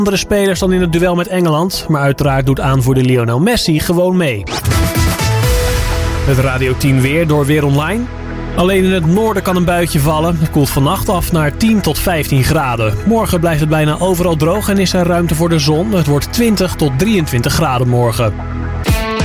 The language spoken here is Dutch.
Andere spelers dan in het duel met Engeland, maar uiteraard doet aanvoerder Lionel Messi gewoon mee. Het Radio 10 weer door Weer Online. Alleen in het noorden kan een buitje vallen. Het koelt vannacht af naar 10 tot 15 graden. Morgen blijft het bijna overal droog en is er ruimte voor de zon. Het wordt 20 tot 23 graden morgen.